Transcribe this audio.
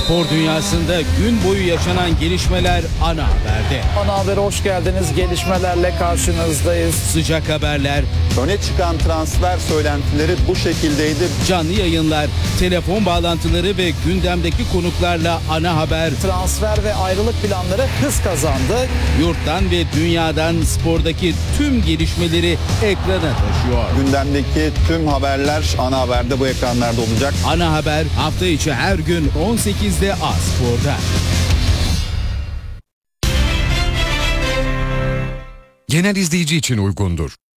Spor dünyasında gün boyu yaşanan gelişmeler ana haberde. Ana habere hoş geldiniz. Gelişmelerle karşınızdayız. Sıcak haberler, Öne çıkan transfer söylentileri bu şekildeydi. canlı yayınlar, telefon bağlantıları ve gündemdeki konuklarla ana haber. Transfer ve ayrılık planları hız kazandı. Yurttan ve dünyadan spordaki tüm gelişmeleri ekrana taşıyor. Gündemdeki tüm haberler ana haberde bu ekranlarda olacak. Ana haber hafta içi her gün 18'de A-Spor'da. Genel izleyici için uygundur.